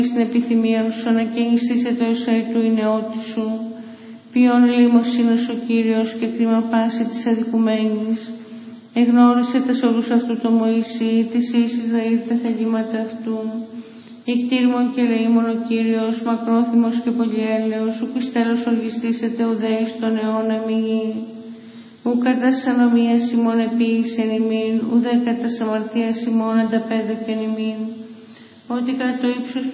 στην επιθυμία σου, ανακαινιστήσε το εσάι του νεότη σου. Ποιον λίμος είναι ο Κύριος και κρίμα πάση της αδικουμένης. Εγνώρισε τα όλους αυτού το Μωυσή, της ίσης δαήρ τα θελήματα αυτού. Ικτήρμον και ελεήμον ο Κύριος, μακρόθυμος και πολυέλεος, ου πιστέλος οργιστήσεται ουδέης τον αιώνα μη. Ου κατά ανομίας ημών επίησεν ημίν, ουδέ κατά αμαρτίας ημών ανταπέδωκεν ημίν. Ότι κατά το ύψος